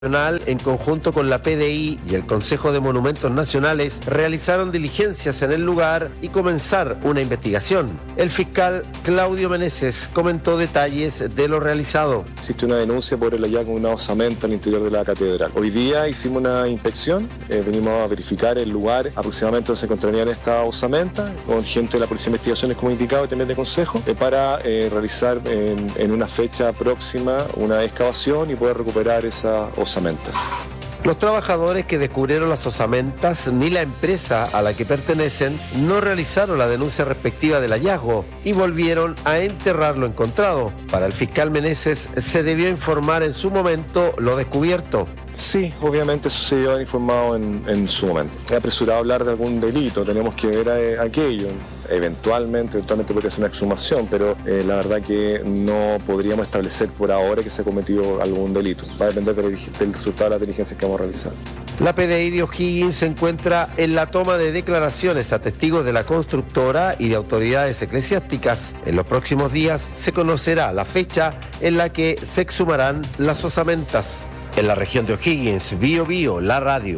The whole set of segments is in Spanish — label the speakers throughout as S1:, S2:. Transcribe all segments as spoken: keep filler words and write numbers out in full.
S1: En conjunto con la P D I y el Consejo de Monumentos Nacionales, realizaron diligencias en el lugar y comenzar una investigación. El fiscal Claudio Meneses comentó detalles de lo realizado.
S2: Existe una denuncia por el hallazgo de una osamenta al interior de la catedral. Hoy día hicimos una inspección, eh, venimos a verificar el lugar aproximadamente donde se encontrarían esta osamenta, con gente de la Policía de Investigaciones, como indicado, y también de Consejo, eh, para eh, realizar en, en una fecha próxima una excavación y poder recuperar esa osamenta.
S1: Los trabajadores que descubrieron las osamentas ni la empresa a la que pertenecen no realizaron la denuncia respectiva del hallazgo y volvieron a enterrar lo encontrado. Para el fiscal Meneses se debió informar en su momento lo descubierto.
S2: Sí, obviamente eso se debió haber informado en, en su momento. Es apresurado hablar de algún delito, tenemos que ver a, a aquello. Eventualmente, eventualmente podría ser una exhumación, pero eh, la verdad que no podríamos establecer por ahora que se ha cometido algún delito. Va a depender del, del resultado de las diligencias que vamos a realizar.
S1: La P D I de O'Higgins se encuentra en la toma de declaraciones a testigos de la constructora y de autoridades eclesiásticas. En los próximos días se conocerá la fecha en la que se exhumarán las osamentas. En la región de O'Higgins, Bio Bio, la radio.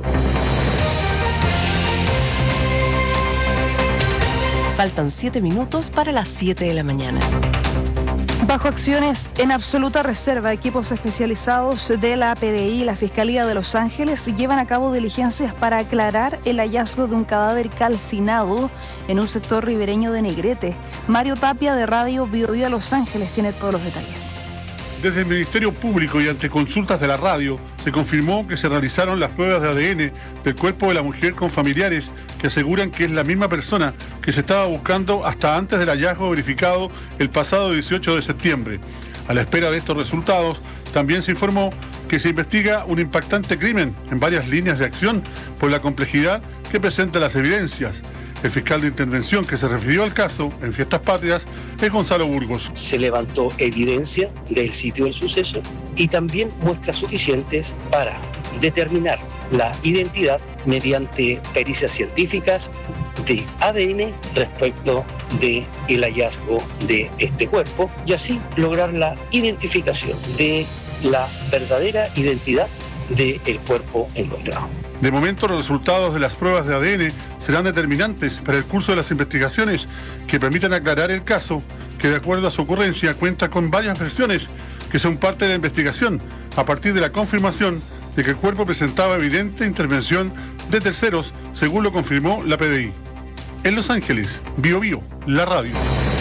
S3: Faltan siete minutos para las siete de la mañana.
S4: Bajo acciones en absoluta reserva, equipos especializados de la P D I y la Fiscalía de Los Ángeles llevan a cabo diligencias para aclarar el hallazgo de un cadáver calcinado en un sector ribereño de Negrete. Mario Tapia, de Radio Bio Bio Los Ángeles, tiene todos los detalles.
S5: Desde el Ministerio Público y ante consultas de la radio, se confirmó que se realizaron las pruebas de A D N del cuerpo de la mujer con familiares que aseguran que es la misma persona que se estaba buscando hasta antes del hallazgo verificado el pasado dieciocho de septiembre. A la espera de estos resultados, también se informó que se investiga un impactante crimen en varias líneas de acción por la complejidad que presentan las evidencias. El fiscal de intervención que se refirió al caso en Fiestas Patrias es Gonzalo Burgos.
S6: Se levantó evidencia del sitio del suceso y también muestras suficientes para determinar la identidad mediante pericias científicas de A D N respecto del hallazgo de este cuerpo y así lograr la identificación de la verdadera identidad del cuerpo encontrado.
S5: De momento, los resultados de las pruebas de A D N serán determinantes para el curso de las investigaciones que permitan aclarar el caso, que de acuerdo a su ocurrencia cuenta con varias versiones que son parte de la investigación a partir de la confirmación de que el cuerpo presentaba evidente intervención de terceros, según lo confirmó la P D I. En Los Ángeles, Bio Bio, la radio.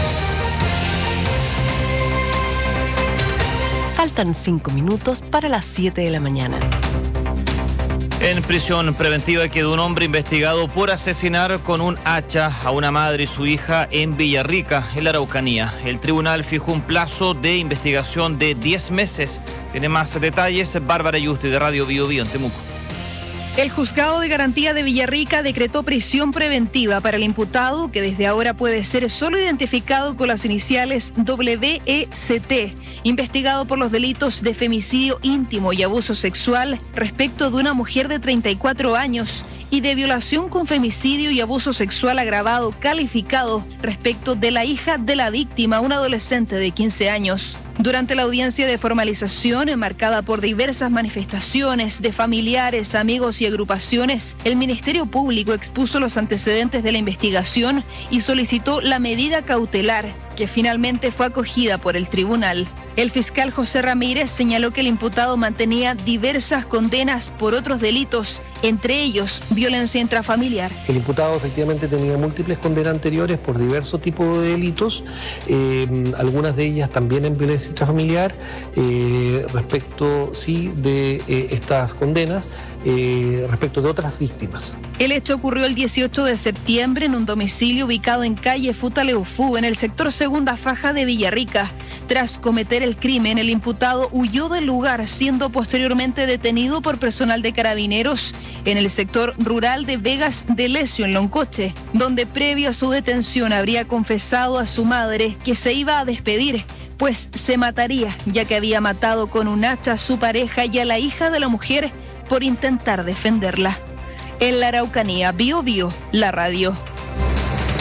S3: Faltan cinco minutos para las siete de la mañana.
S7: En prisión preventiva quedó un hombre investigado por asesinar con un hacha a una madre y su hija en Villarrica, en la Araucanía. El tribunal fijó un plazo de investigación de diez meses. Tiene más detalles Bárbara Yuste, de Radio Bio Bio en Temuco.
S4: El Juzgado de Garantía de Villarrica decretó prisión preventiva para el imputado, que desde ahora puede ser solo identificado con las iniciales W E C T, investigado por los delitos de femicidio íntimo y abuso sexual respecto de una mujer de treinta y cuatro años y de violación con femicidio y abuso sexual agravado calificado respecto de la hija de la víctima, una adolescente de quince años. Durante la audiencia de formalización, marcada por diversas manifestaciones de familiares, amigos y agrupaciones, el Ministerio Público expuso los antecedentes de la investigación y solicitó la medida cautelar, que finalmente fue acogida por el tribunal. El fiscal José Ramírez señaló que el imputado mantenía diversas condenas por otros delitos, entre ellos violencia intrafamiliar.
S8: El imputado efectivamente tenía múltiples condenas anteriores por diversos tipos de delitos, eh, algunas de ellas también en violencia intrafamiliar. Eh, respecto sí de eh, estas condenas, eh, respecto de otras víctimas.
S4: El hecho ocurrió el dieciocho de septiembre en un domicilio ubicado en calle Futaleufú, en el sector Segunda Faja de Villarrica. Tras cometer el crimen, el imputado huyó del lugar, siendo posteriormente detenido por personal de carabineros en el sector rural de Vegas de Lesio, en Loncoche, donde previo a su detención habría confesado a su madre que se iba a despedir, pues se mataría, ya que había matado con un hacha a su pareja y a la hija de la mujer por intentar defenderla. En la Araucanía, Bio Bio, la radio.